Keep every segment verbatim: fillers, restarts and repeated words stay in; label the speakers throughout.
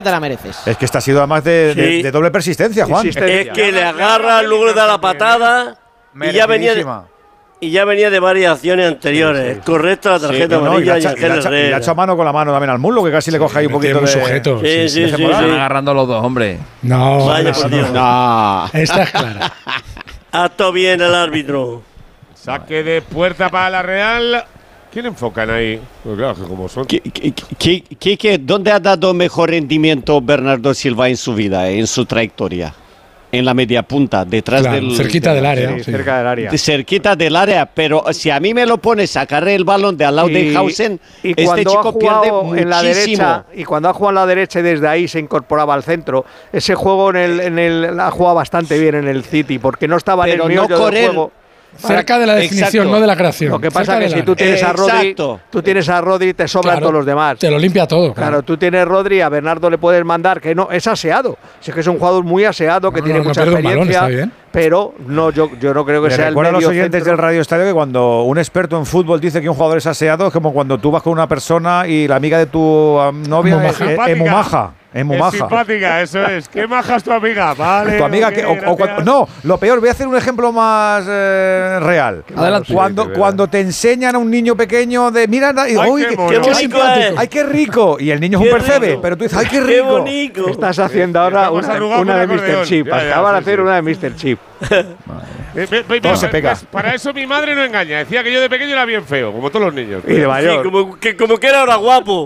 Speaker 1: te la mereces.
Speaker 2: Es que esta ha sido además de, sí. de, de doble persistencia, Juan.
Speaker 3: Es que le agarra, luego le da la patada y ya venía de, y ya venía de varias acciones anteriores. Sí, sí. Correcta la tarjeta sí, amarilla. No, y, y, y, y,
Speaker 2: y le ha hecho mano con la mano también al muslo, que casi sí, le coge ahí un poquito de
Speaker 4: sujeto.
Speaker 3: Sí, sí, sí. sí, sí.
Speaker 5: Están agarrando los dos, hombre.
Speaker 4: No,
Speaker 3: vaya por Dios.
Speaker 4: No. Esta es clara.
Speaker 3: Acto bien el árbitro.
Speaker 6: Saque de puerta para la Real. ¿Quién enfocan ahí? Pues claro, como son.
Speaker 7: Quique, ¿dónde ha dado mejor rendimiento Bernardo Silva en su vida, en su trayectoria? En la media punta, detrás
Speaker 4: claro,
Speaker 7: del…
Speaker 4: cerquita del área.
Speaker 2: Sí, sí. Cerca del área.
Speaker 7: Cerquita del área, pero si a mí me lo pones a sacarle el balón de al lado de Hausen,
Speaker 8: y
Speaker 7: este chico pierde
Speaker 8: en la derecha, y cuando ha jugado en la derecha y desde ahí se incorporaba al centro, ese juego en el, en el ha jugado bastante bien en el City, porque no estaba
Speaker 7: pero
Speaker 8: en el meollo
Speaker 7: no
Speaker 8: del juego.
Speaker 4: Cerca de la definición,
Speaker 7: exacto.
Speaker 4: no de la creación.
Speaker 8: Lo que pasa es que si tú tienes a Rodri, tú tienes a Rodri, te sobran
Speaker 4: claro,
Speaker 8: todos los demás.
Speaker 4: Te lo limpia todo.
Speaker 8: Claro, claro tú tienes Rodri, a Bernardo le puedes mandar, que no, es aseado. Si es que es un jugador muy aseado, que
Speaker 4: no,
Speaker 8: tiene
Speaker 4: no,
Speaker 8: mucha
Speaker 4: no
Speaker 8: experiencia.
Speaker 4: Balón, está bien.
Speaker 8: Pero no, yo, yo no creo que
Speaker 2: Le
Speaker 8: sea el medio
Speaker 2: recuerdo a los oyentes
Speaker 8: centro.
Speaker 2: del Radio Estadio que cuando un experto en fútbol dice que un jugador es aseado, es como cuando tú vas con una persona y la amiga de tu um, novia es, es, es muy maja. Es muy maja.
Speaker 6: Es simpática, eso es. ¿Qué maja es tu amiga? Vale.
Speaker 2: Tu amiga que, o, o cuando, no, lo peor, voy a hacer un ejemplo más eh, real.
Speaker 5: Adelante.
Speaker 2: Cuando, sí, cuando te enseñan a un niño pequeño de mira, y,
Speaker 6: ay,
Speaker 2: uy,
Speaker 6: qué,
Speaker 2: qué,
Speaker 6: qué,
Speaker 2: qué simpático. Ay, qué rico. Y el niño es un percebe, pero tú dices, ay, qué rico.
Speaker 3: Qué bonito.
Speaker 8: Estás haciendo ahora una, una de míster Chip. Acaban de hacer sí. una de míster Chip.
Speaker 6: Eh, ve, ve,
Speaker 2: Todo se pega.
Speaker 6: Pues, para eso mi madre no engaña. Decía que yo de pequeño era bien feo, como todos los niños.
Speaker 8: Y de mayor.
Speaker 3: Sí, como, que, como que era ahora guapo.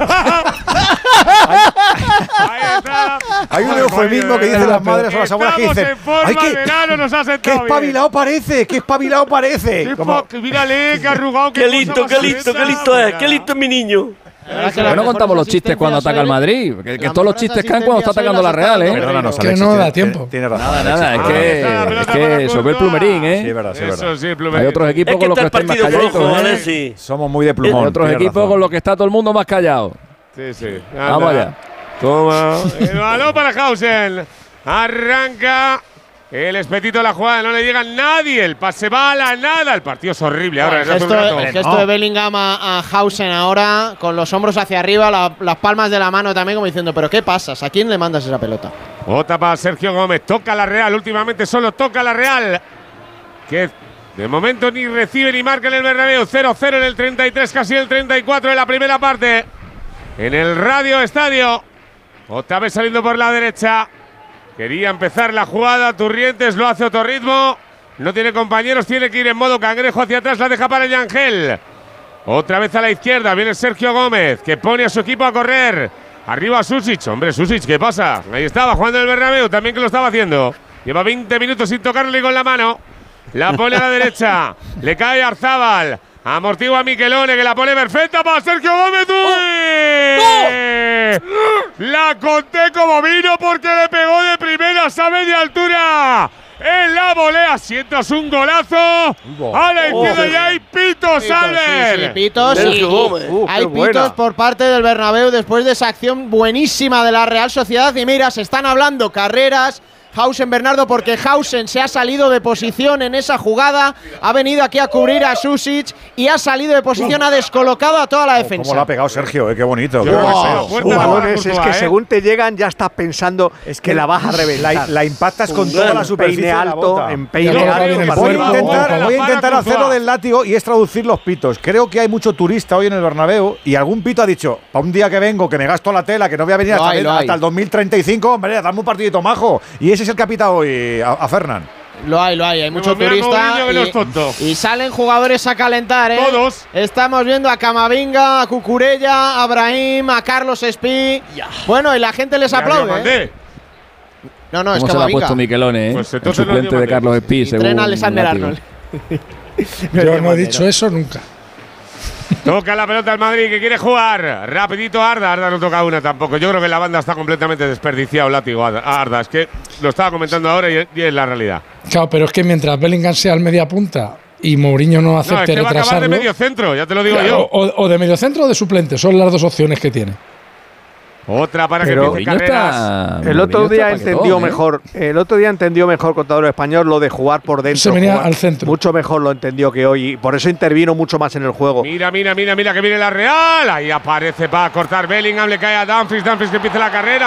Speaker 6: Ahí está.
Speaker 2: Hay un eufemismo que dicen las madres o las abuelas que dicen,
Speaker 6: en forma,
Speaker 2: ay, qué,
Speaker 6: verano nos ha
Speaker 2: qué espabilado parece, qué espabilado parece.
Speaker 6: Qué, mírale, qué arrugado.
Speaker 3: Qué listo, qué listo, qué listo es, qué listo es mi niño.
Speaker 5: Pero no contamos los chistes cuando ataca el Madrid. Que, que todos los chistes caen cuando está atacando la Real, ¿eh?
Speaker 2: Perdónanos,
Speaker 4: que no da tiempo.
Speaker 2: Tiene razón.
Speaker 5: Nada, nada, es que, es que sobre el plumerín, ¿eh?
Speaker 2: Sí, es verdad, sí, es verdad.
Speaker 6: Eso sí, plumerín.
Speaker 5: Hay otros equipos
Speaker 3: Es que
Speaker 5: con los que
Speaker 3: está
Speaker 5: estáis
Speaker 3: el
Speaker 5: más
Speaker 3: partido
Speaker 5: calladitos,
Speaker 3: flojo,
Speaker 5: ¿eh?
Speaker 3: ¿vale? Sí.
Speaker 2: Somos muy de plumón.
Speaker 5: Hay otros equipos
Speaker 2: razón.
Speaker 5: con los que está todo el mundo más callado.
Speaker 6: Sí, sí.
Speaker 5: Anda. Vamos allá.
Speaker 6: Toma. El balón para Hausen. Arranca. El espetito de la jugada, no le llega nadie. El pase va a la nada. El partido es horrible. Ahora,
Speaker 1: el gesto, el gesto no. de Bellingham a, a Hausen ahora, con los hombros hacia arriba, la, las palmas de la mano también, como diciendo, ¿pero qué pasas? ¿A quién le mandas esa pelota?
Speaker 6: Otra para Sergio Gómez. Toca la Real. Últimamente solo toca la Real. Que de momento ni recibe ni marca en el Bernabéu. cero cero en el treinta y tres, casi el treinta y cuatro de la primera parte. En el Radio Estadio. Otra vez saliendo por la derecha. Quería empezar la jugada, Turrientes lo hace a otro ritmo. No tiene compañeros, tiene que ir en modo cangrejo hacia atrás, la deja para Yangel. Otra vez a la izquierda, viene Sergio Gómez, que pone a su equipo a correr. Arriba Susic, hombre, Susic, ¿qué pasa? Ahí estaba, jugando en el Bernabéu, también que lo estaba haciendo. Lleva veinte minutos sin tocarle con la mano. La pone a la derecha, le cae Arzábal. Amortigua a Miquelone, que la pone perfecta para Sergio Gómez. ¡Uy! ¡No! La conté como vino porque le pegó de primeras a media altura. En la volea, sientas un golazo. A la izquierda oh, ya hay pitos, Albert.
Speaker 1: Sí, sí, pitos. Sí, uh, hay pitos buena. por parte del Bernabéu después de esa acción buenísima de la Real Sociedad. Y mira, se están hablando carreras. Hausen Bernardo, porque Hausen se ha salido de posición en esa jugada, ha venido aquí a cubrir a Susic y ha salido de posición, ha descolocado a toda la defensa.
Speaker 2: ¿Cómo lo ha pegado Sergio? Eh? Qué bonito. Qué
Speaker 8: oh, oh, balones, es que eh. según te llegan ya estás pensando es que, que la vas a reventar.
Speaker 2: La, la impactas con toda la superficie
Speaker 8: peine alto, en peine
Speaker 2: no,
Speaker 8: alto.
Speaker 2: Voy a intentar, voy a intentar hacerlo del látigo y es traducir los pitos. Creo que hay mucho turista hoy en el Bernabéu y algún pito ha dicho, para un día que vengo, que me gasto la tela, que no voy a venir hasta, hay, hasta el dos mil treinta y cinco, hombre, dame un partidito majo. Y ese es el que ha pitado hoy a, a Fernán.
Speaker 1: Lo hay, lo hay, hay mucho turista y, y salen jugadores a calentar, ¿eh?
Speaker 6: Todos.
Speaker 1: Estamos viendo a Camavinga, a Cucurella, a Brahim, a Carlos Espí. Ya. Bueno, y la gente les ya aplaude, ¿eh? No, no, es
Speaker 5: ¿Cómo
Speaker 1: Camavinga.
Speaker 5: se le ha puesto Miquelone, eh? Pues el suplente de Carlos Espí, según
Speaker 1: Tren Alexander Arnold.
Speaker 4: Yo no he dicho eso nunca.
Speaker 6: Toca la pelota al Madrid, que quiere jugar. Rapidito Arda. Arda no toca una tampoco. Yo creo que la banda está completamente desperdiciado, látigo a Arda. Es que lo estaba comentando ahora y es la realidad.
Speaker 4: Claro, pero es que mientras Bellingham sea el media punta y Mourinho no acepte no, es que retrasarlo… va a acabar
Speaker 6: de medio centro, ya te lo digo
Speaker 4: claro,
Speaker 6: yo.
Speaker 4: O, o de medio centro o de suplente, son las dos opciones que tiene.
Speaker 6: Otra para
Speaker 8: Pero
Speaker 6: que empiece Carreras.
Speaker 8: El otro día entendió mejor, el otro día entendió mejor Contador Español lo de jugar por dentro.
Speaker 4: Se venía al centro.
Speaker 8: Mucho mejor lo entendió que hoy. Y por eso intervino mucho más en el juego.
Speaker 6: Mira, mira, mira, mira que viene la Real. Ahí aparece para cortar Bellingham, le cae a Dumfries, Dumfries que empieza la carrera.